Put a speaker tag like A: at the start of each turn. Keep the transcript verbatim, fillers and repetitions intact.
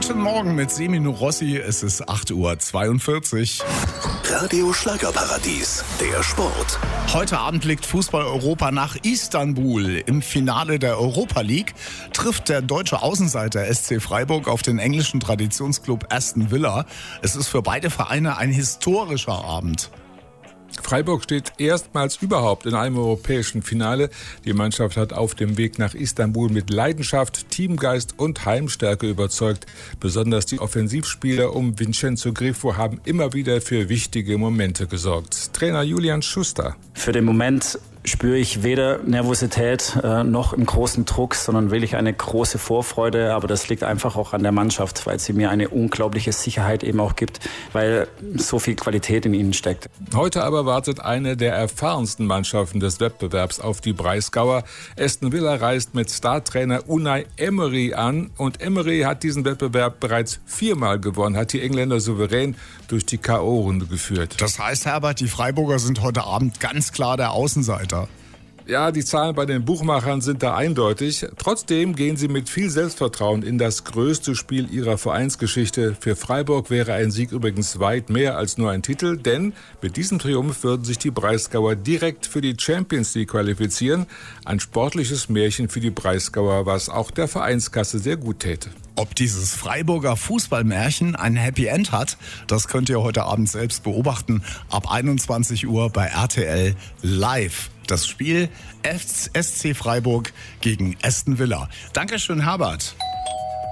A: Guten Morgen mit Semino Rossi, es ist acht Uhr zweiundvierzig.
B: Radio Schlagerparadies, der Sport.
A: Heute Abend blickt Fußball-Europa nach Istanbul. Im Finale der Europa League trifft der deutsche Außenseiter S C Freiburg auf den englischen Traditionsclub Aston Villa. Es ist für beide Vereine ein historischer Abend.
C: Freiburg steht erstmals überhaupt in einem europäischen Finale. Die Mannschaft hat auf dem Weg nach Istanbul mit Leidenschaft, Teamgeist und Heimstärke überzeugt. Besonders die Offensivspieler um Vincenzo Grifo haben immer wieder für wichtige Momente gesorgt. Trainer Julian Schuster.
D: Für den Moment spüre ich weder Nervosität äh, noch einen großen Druck, sondern wirklich eine große Vorfreude. Aber das liegt einfach auch an der Mannschaft, weil sie mir eine unglaubliche Sicherheit eben auch gibt, weil so viel Qualität in ihnen steckt.
C: Heute aber wartet eine der erfahrensten Mannschaften des Wettbewerbs auf die Breisgauer. Aston Villa reist mit Startrainer Unai Emery an. Und Emery hat diesen Wettbewerb bereits viermal gewonnen, hat die Engländer souverän durch die K O-Runde geführt.
A: Das heißt, Herbert, die Freiburger sind heute Abend ganz klar der Außenseiter.
C: Ja, die Zahlen bei den Buchmachern sind da eindeutig. Trotzdem gehen sie mit viel Selbstvertrauen in das größte Spiel ihrer Vereinsgeschichte. Für Freiburg wäre ein Sieg übrigens weit mehr als nur ein Titel, denn mit diesem Triumph würden sich die Breisgauer direkt für die Champions League qualifizieren. Ein sportliches Märchen für die Breisgauer, was auch der Vereinskasse sehr gut täte.
A: Ob dieses Freiburger Fußballmärchen ein Happy End hat, das könnt ihr heute Abend selbst beobachten. Ab einundzwanzig Uhr bei R T L live. Das Spiel S C Freiburg gegen Aston Villa. Dankeschön, Herbert.